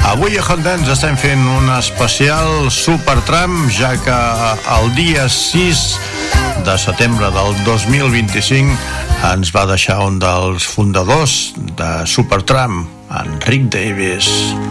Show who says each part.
Speaker 1: Avui a Hot Dance estem fent un especial Supertramp, ja que el dia 6 de setembre del 2025 ens va deixar un dels fundadors de Supertramp, en Rick Davies.